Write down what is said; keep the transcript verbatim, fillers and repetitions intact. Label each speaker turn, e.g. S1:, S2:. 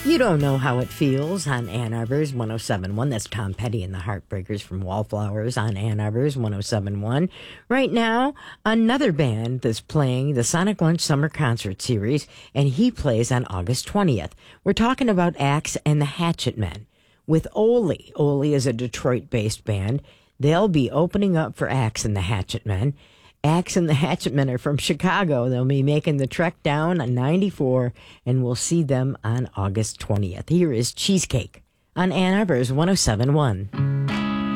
S1: You don't know how it feels on Ann Arbor's one oh seven point one. That's Tom Petty and the Heartbreakers from Wallflowers on Ann Arbor's one oh seven point one. Right now, another band that's playing the Sonic Lunch Summer Concert Series, and he plays on August twentieth. We're talking about Axe and the Hatchet Men. With Oli. Oli is a Detroit-based band. They'll be opening up for Axe and the Hatchet Men. Axe and the Hatchet Men are from Chicago. They'll be making the trek down on ninety-four, and we'll see them on August twentieth. Here is Cheesecake on Ann Arbor's one oh seven point one.